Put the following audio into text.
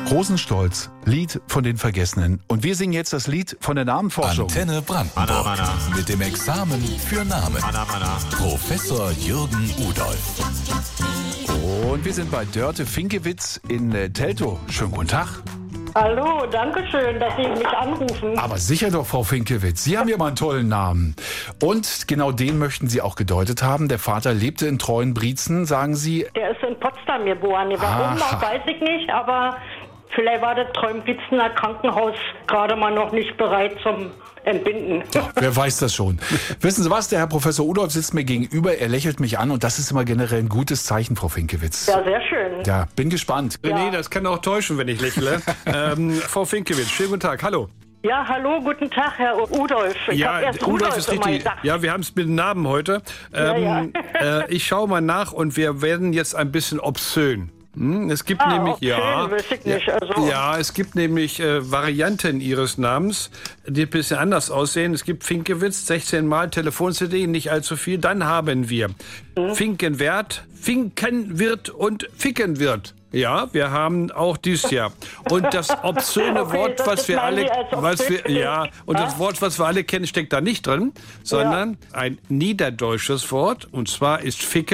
Rosenstolz, Lied von den Vergessenen. Und wir singen jetzt das Lied von der Namenforschung. Antenne Brandenburg. Mit dem Examen für Namen. Professor Jürgen Udolf. Und wir sind bei Dörte Finkewitz in Teltow. Schönen guten Tag. Hallo, danke schön, dass Sie mich anrufen. Aber sicher doch, Frau Finkewitz. Sie haben ja mal einen tollen Namen. Und genau den möchten Sie auch gedeutet haben. Der Vater lebte in Treuenbrietzen, sagen Sie. Der ist in Potsdam geboren. Warum noch, weiß ich nicht, aber vielleicht war das Treuenbrietzener Krankenhaus gerade mal noch nicht bereit zum Entbinden. Ja, wer weiß das schon. Wissen Sie was, der Herr Professor Udolf sitzt mir gegenüber, er lächelt mich an und das ist immer generell ein gutes Zeichen, Frau Finkewitz. Ja, sehr schön. Ja, bin gespannt. Nee, das kann auch täuschen, wenn ich lächle. Frau Finkewitz, schönen guten Tag, hallo. Ja, hallo, guten Tag, Herr Udolf. Ich hab erst Udolf ist immer richtig. gedacht. Ja, wir haben es mit dem Namen heute. Ich schaue mal nach und wir werden jetzt ein bisschen obszön. Es gibt nämlich es gibt nämlich Varianten Ihres Namens, die ein bisschen anders aussehen. Es gibt Finkewitz, 16 Mal, Telefon-CD, nicht allzu viel. Dann haben wir Finkenwert, Finkenwirt und Fickenwirt. Ja, wir haben auch dies Jahr. Und das obszöne Wort, das Wort, was wir alle kennen, steckt da nicht drin, sondern ein niederdeutsches Wort, und zwar ist Ficke